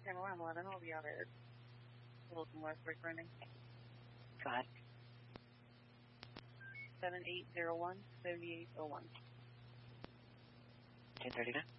10 alarm 11, I'll be out at Wilson Westbrook running. Go ahead. 7801, 7801. 1039.